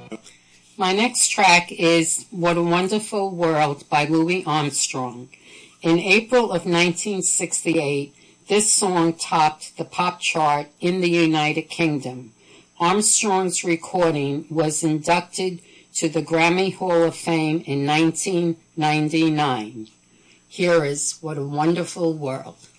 My next track is What a Wonderful World by Louis Armstrong. In April of 1968, this song topped the pop chart in the United Kingdom. Armstrong's recording was inducted to the Grammy Hall of Fame in 1999. Here is What a Wonderful World.